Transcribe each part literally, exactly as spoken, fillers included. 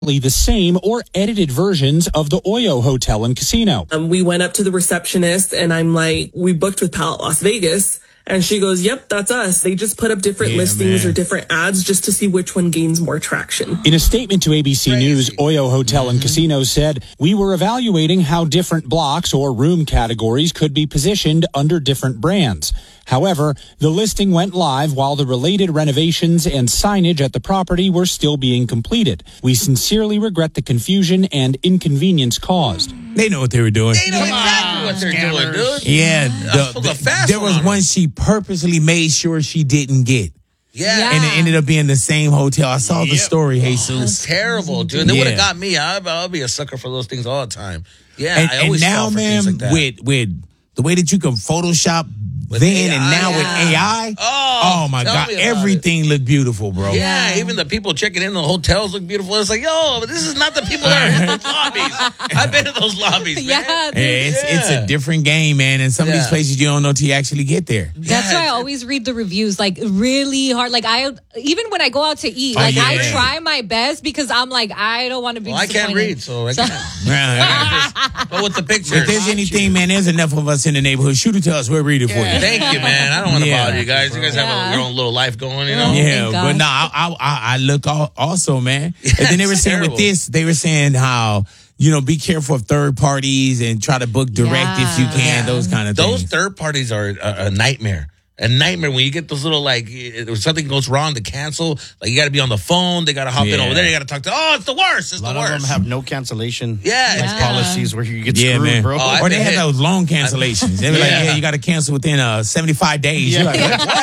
the same or edited versions of the Oyo Hotel and Casino. Um, we went up to the receptionist and I'm like, we booked with Palette Las Vegas. And she goes, yep, that's us. They just put up different Yeah, listings man. or different ads just to see which one gains more traction. In a statement to A B C News, Oyo Hotel and Casino said, we were evaluating how different blocks or room categories could be positioned under different brands. However, the listing went live while the related renovations and signage at the property were still being completed. We sincerely regret the confusion and inconvenience caused. They know what they were doing. They know exactly what they're doing, dude. Yeah, That's the, the the- fast there was one. one she purposely made sure she didn't get. Yeah. Yeah. And it ended up being the same hotel. I saw the Yep. story, It's Jesus. terrible, dude. They would have Yeah. got me. I, I'll be a sucker for those things all the time. Yeah, And, I and always now, fall for man, things like that. with with the way that you can Photoshop then A I, and now with yeah. A I, Oh, my tell God, me about everything looked beautiful, bro. Yeah, even the people checking in the hotels look beautiful. It's like, yo, but this is not the people that are in those lobbies. I've been to those lobbies, man. Yeah, dude. Yeah, it's it's Yeah. a different game, man. And some of these Yeah. places you don't know till you actually get there. That's Yeah, why I it's- always read the reviews like really hard. Like I, even when I go out to eat, Oh, like yeah. I try my best because I'm like I don't want to be. Well, I can't disappointed. read, so I So- can't. Yeah. But with the pictures. If there's anything, man, there's enough of us in the neighborhood. Shoot it to us. We'll read it for you. Thank you, man. I don't want to Yeah. bother you guys. You guys have Yeah. a, your own little life going, you know? Yeah. Yeah, Thank but God. no, I, I I I look all, also, man. Yeah, and then they were it's saying terrible. with this, they were saying how you know be careful of third parties and try to book direct if you can. Yeah. Those kind of Those things. third parties are a, a nightmare. A nightmare when you get those little, like, if something goes wrong to cancel, like, you got to be on the phone. They got to hop in Yeah. over there. You got to talk to, oh, it's the worst. It's A lot the of worst. them have no cancellation Yeah. like Yeah. policies where you get Yeah, screwed, man. bro. Oh, I've or they been have hit. those long cancellations. They were like, Yeah. yeah, you got to cancel within uh seventy-five days. You're like,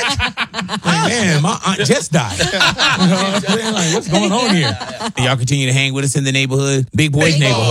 what? Like, man, my aunt just died. You know what I'm saying? Like, what's going on here? And y'all continue to hang with us in the neighborhood, Big Boys Big neighborhood.